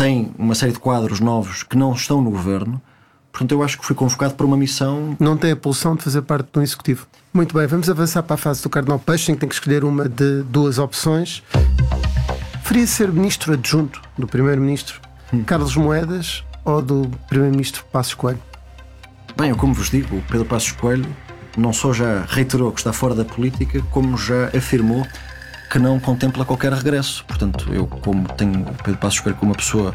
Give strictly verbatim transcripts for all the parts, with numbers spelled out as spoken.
tem uma série de quadros novos que não estão no governo. Portanto, eu acho que fui convocado para uma missão. Não tem a pulsão de fazer parte de um executivo. Muito bem, vamos avançar para a fase do Cardenal Peixe, em que tem que escolher uma de duas opções. Preferia ser ministro adjunto do primeiro-ministro hum. Carlos Moedas ou do primeiro-ministro Passos Coelho? Bem, eu como vos digo, o Pedro Passos Coelho não só já reiterou que está fora da política, como já afirmou que não contempla qualquer regresso. Portanto, eu como tenho o Pedro Passos Coelho como uma pessoa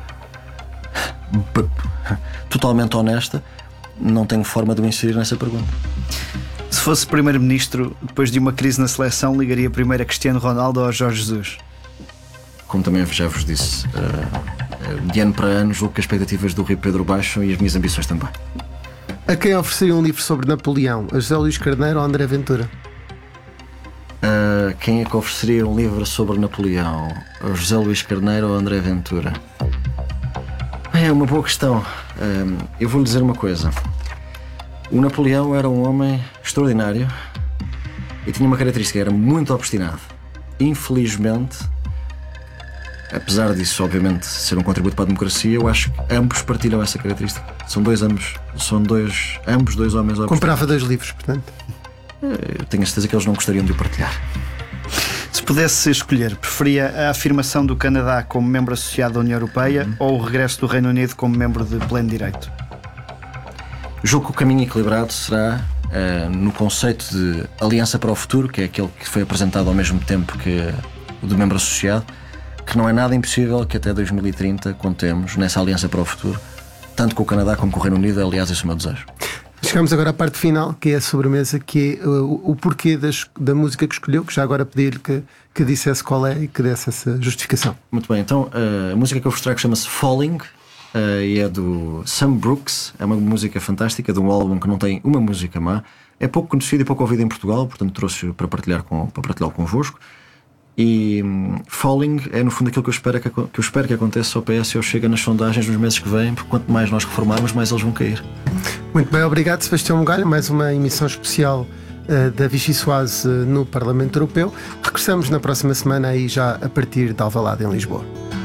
totalmente honesta, não tenho forma de o inserir nessa pergunta. Se fosse primeiro-ministro, depois de uma crise na seleção, ligaria primeiro a Cristiano Ronaldo ou a Jorge Jesus? Como também já vos disse, de ano para ano julgo que as expectativas do Rui Pedro baixam e as minhas ambições também. A quem ofereceria um livro sobre Napoleão? A José Luís Carneiro ou a André Ventura? Uh, quem é que ofereceria um livro sobre Napoleão? A José Luís Carneiro ou a André Ventura? É uma boa questão. Uh, eu vou-lhe dizer uma coisa. O Napoleão era um homem extraordinário e tinha uma característica, era muito obstinado. Infelizmente, apesar disso, obviamente, ser um contributo para a democracia, eu acho que ambos partilham essa característica. São dois ambos, são dois, ambos dois homens obstinados. Comprava dois livros, portanto. Eu tenho a certeza que eles não gostariam de o partilhar. Se pudesse escolher, preferia a afirmação do Canadá como membro associado da União Europeia uhum. ou o regresso do Reino Unido como membro de pleno direito? Julgo que o caminho equilibrado será uh, no conceito de aliança para o futuro, que é aquele que foi apresentado ao mesmo tempo que o de membro associado, que não é nada impossível que até dois mil e trinta contemos nessa aliança para o futuro, tanto com o Canadá como com o Reino Unido. Aliás, esse é o meu desejo. Chegamos agora à parte final, que é a sobremesa, que é o, o porquê das, da música que escolheu, que já agora pedi-lhe que, que dissesse qual é e que desse essa justificação. Muito bem, então a música que eu vos trago chama-se Falling uh, e é do Sam Brooks. É uma música fantástica, de um álbum que não tem uma música má. É pouco conhecido e pouco ouvido em Portugal, portanto trouxe para partilhar com, para partilhar convosco. E um, Falling é no fundo aquilo que eu espero que, que, eu espero que aconteça ao P S e ao Chega nas sondagens nos meses que vêm, porque quanto mais nós reformarmos, mais eles vão cair. Muito bem, obrigado Sebastião Mugalho. Mais uma emissão especial uh, da Vichy Soase uh, no Parlamento Europeu. Regressamos na próxima semana, aí já a partir de Alvalade, em Lisboa.